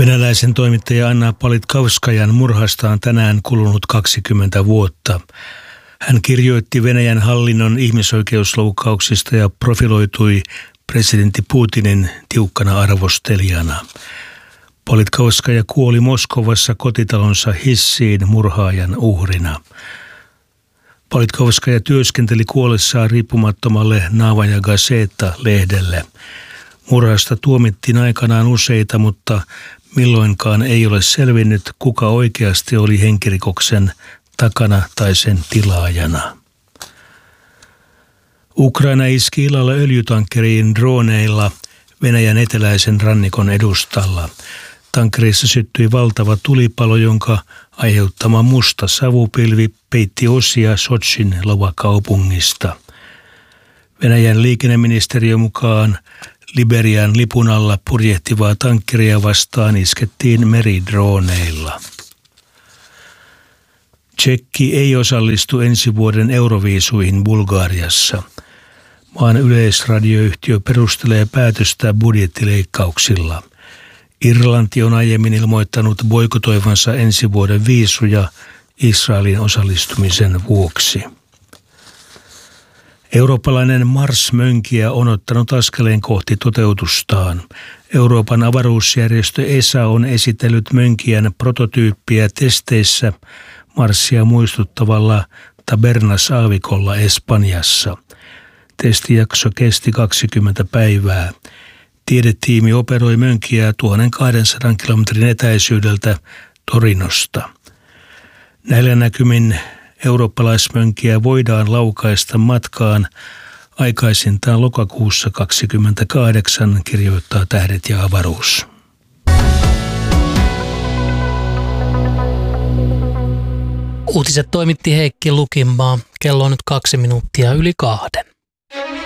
Venäläisen toimittaja Anna Politkovskajan murhasta on tänään kulunut 20 vuotta. Hän kirjoitti Venäjän hallinnon ihmisoikeusloukkauksista ja profiloitui presidentti Putinin tiukkana arvostelijana. Politkovskaja kuoli Moskovassa kotitalonsa hissiin murhaajan uhrina. Politkovskaja työskenteli kuollessaan riippumattomalle Novaja Gazeta-lehdelle. Murhasta tuomittiin aikanaan useita, mutta milloinkaan ei ole selvinnyt, kuka oikeasti oli henkirikoksen takana tai sen tilaajana. Ukraina iski illalla öljytankkeriin droneilla Venäjän eteläisen rannikon edustalla. Tankkerissa syttyi valtava tulipalo, jonka aiheuttama musta savupilvi peitti osia Sotsin lovakaupungista. Venäjän liikenneministeriön mukaan Liberian lipun alla purjehtivaa tankkeria vastaan iskettiin meridrooneilla. Tšekki ei osallistu ensi vuoden euroviisuihin Bulgariassa. Maan yleisradioyhtiö perustelee päätöstä budjettileikkauksilla. Irlanti on aiemmin ilmoittanut boikotoivansa ensi vuoden viisuja Israelin osallistumisen vuoksi. Eurooppalainen Mars-mönkijä on ottanut askeleen kohti toteutustaan. Euroopan avaruusjärjestö ESA on esitellyt mönkijän prototyyppiä testeissä Marsia muistuttavalla Tabernas-aavikolla Espanjassa. Testijakso kesti 20 päivää. Tiedetiimi operoi mönkijää 1200 kilometrin etäisyydeltä Torinosta. Näillä näkymin eurooppalaismönkiä voidaan laukaista matkaan aikaisintaan lokakuussa 2028, kirjoittaa Tähdet ja avaruus. Uutiset toimitti Heikki Lukinmaa. Kello on nyt 2 minuuttia yli 2.